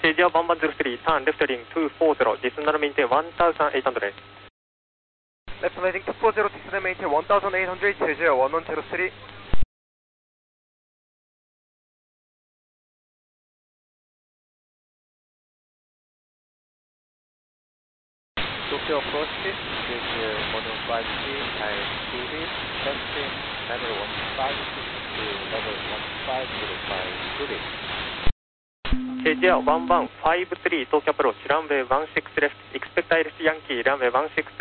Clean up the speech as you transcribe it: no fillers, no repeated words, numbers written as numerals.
KGR 1103, turn left heading 240, descend maintain 1800. Left heading 240, descend maintain 1800, KGR 1103. Tokyo approach, KGR 115G, time 2 feet, testing level 156 to level 1505 feet. KGR 1153, Tokyo approach, runway 16 left, expect ILC Yankee, runway 16